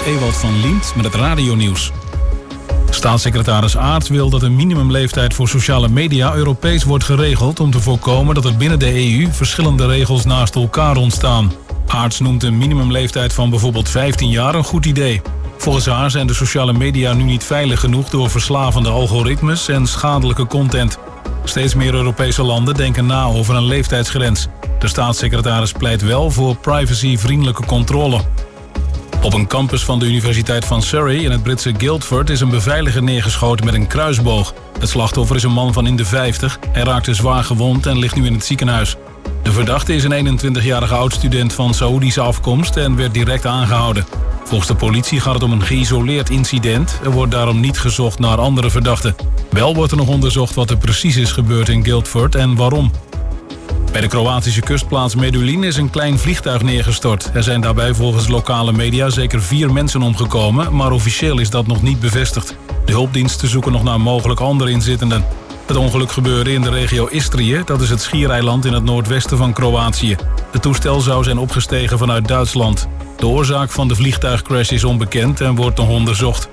Ewald van Liemt met het radionieuws. Staatssecretaris Aert wil dat een minimumleeftijd voor sociale media Europees wordt geregeld om te voorkomen dat er binnen de EU verschillende regels naast elkaar ontstaan. Aert noemt een minimumleeftijd van bijvoorbeeld 15 jaar een goed idee. Volgens haar zijn de sociale media nu niet veilig genoeg door verslavende algoritmes en schadelijke content. Steeds meer Europese landen denken na over een leeftijdsgrens. De staatssecretaris pleit wel voor privacyvriendelijke controle. Op een campus van de Universiteit van Surrey in het Britse Guildford is een beveiliger neergeschoten met een kruisboog. Het slachtoffer is een man van in de 50. Hij raakte zwaar gewond en ligt nu in het ziekenhuis. De verdachte is een 21-jarige oud-student van Saoedische afkomst en werd direct aangehouden. Volgens de politie gaat het om een geïsoleerd incident. Er wordt daarom niet gezocht naar andere verdachten. Wel wordt er nog onderzocht wat er precies is gebeurd in Guildford en waarom. Bij de Kroatische kustplaats Medulin is een klein vliegtuig neergestort. Er zijn daarbij volgens lokale media zeker 4 mensen omgekomen, maar officieel is dat nog niet bevestigd. De hulpdiensten zoeken nog naar mogelijk andere inzittenden. Het ongeluk gebeurde in de regio Istrië, dat is het schiereiland in het noordwesten van Kroatië. Het toestel zou zijn opgestegen vanuit Duitsland. De oorzaak van de vliegtuigcrash is onbekend en wordt nog onderzocht.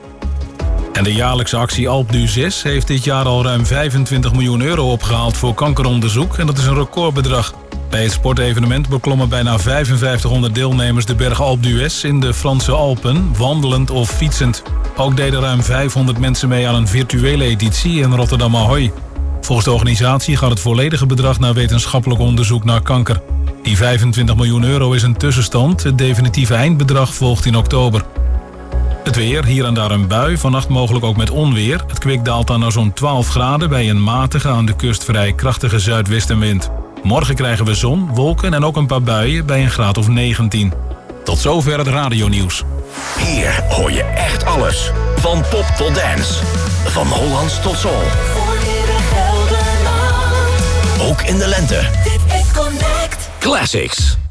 En de jaarlijkse actie Alpe d'Huez heeft dit jaar al ruim 25 miljoen euro opgehaald voor kankeronderzoek en dat is een recordbedrag. Bij het sportevenement beklommen bijna 5500 deelnemers de berg Alpe d'Huez in de Franse Alpen, wandelend of fietsend. Ook deden ruim 500 mensen mee aan een virtuele editie in Rotterdam Ahoy. Volgens de organisatie gaat het volledige bedrag naar wetenschappelijk onderzoek naar kanker. Die 25 miljoen euro is een tussenstand. Het definitieve eindbedrag volgt in oktober. Het weer, hier en daar een bui, vannacht mogelijk ook met onweer. Het kwik daalt dan naar zo'n 12 graden bij een matige, aan de kust vrij krachtige zuidwestenwind. Morgen krijgen we zon, wolken en ook een paar buien bij een graad of 19. Tot zover het radionieuws. Hier hoor je echt alles. Van pop tot dance. Van Hollands tot soul. Ook in de lente. Dit is Connect. Classics.